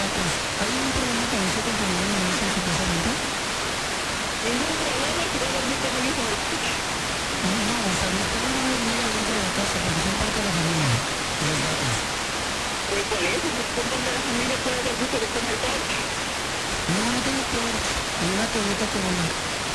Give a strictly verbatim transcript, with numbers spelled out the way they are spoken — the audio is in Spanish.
datos. ¿Hay un problema con eso con tu niño de inicio, supuestamente? Ningún problema, quiero dormir con mi hijo en el coche. No, no, o sea, no está una hormiga dentro de la casa porque son parte de la familia. Los gatos. Pues por eso, si son parte de la familia, puede dormir con el coche. No, no tengo porch. Hay una Toyota Corolla.